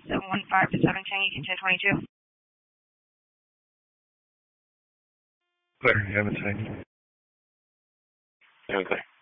715 to 7 Changi, 1022. Clear, have a second. Okay.